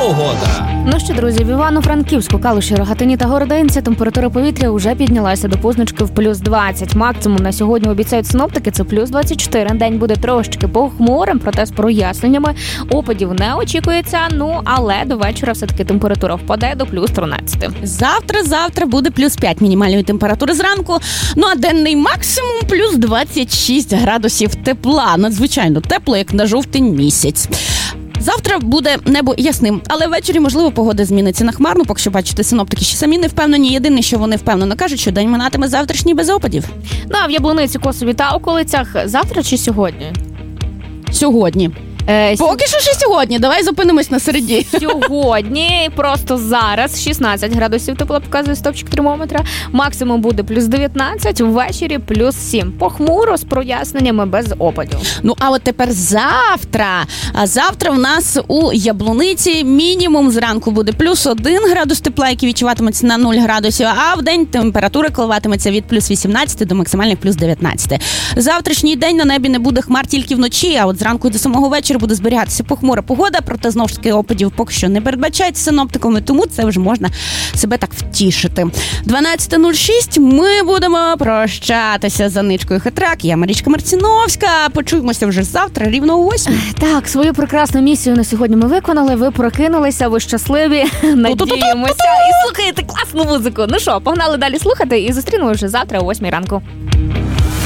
Погода. Ну що, друзі, в Івано-Франківську, Калуші, Рогатині та Городенці температура повітря вже піднялася до позначки в плюс 20. Максимум на сьогодні обіцяють синоптики – це плюс 24. День буде трошечки похмурим, проте з проясненнями. Опадів не очікується, але до вечора все-таки температура впаде до плюс 13. Завтра буде плюс 5 мінімальної температури зранку, а денний максимум плюс 26 градусів тепла. Надзвичайно тепло, як на жовтень місяць. Завтра буде небо ясним, але ввечері, можливо, погода зміниться на хмарну. Поки що, бачите, синоптики ще самі не впевнені. Єдине, що вони впевнено кажуть, що день минатиме завтрашній без опадів. А в Яблуниці, Косові та околицях завтра чи сьогодні? Сьогодні. Поки що ще сьогодні. Давай зупинимось на середі. Сьогодні, просто зараз, 16 градусів тепла показує стопчик термометра. Максимум буде плюс 19, ввечері плюс 7. Похмуро, з проясненнями, без опадів. А от тепер завтра. А завтра в нас у Яблуниці мінімум зранку буде плюс 1 градус тепла, який відчуватиметься на 0 градусів, а в день температура коливатиметься від плюс 18 до максимальних плюс 19. Завтрашній день на небі не буде хмар тільки вночі, а от зранку до самого вечора буде зберігатися похмура погода, проте знову ж таки опадів поки що не передбачається синоптиками, тому це вже можна себе так втішити. 12:06 ми будемо прощатися з Аничкою Хитрак. Я Марічка Марціновська. Почуємося вже завтра, рівно о 8. Так, свою прекрасну місію на сьогодні ми виконали. Ви прокинулися, ви щасливі, надіємося і слухаєте класну музику. Ну що, погнали далі слухати і зустрінемо вже завтра о 8 ранку.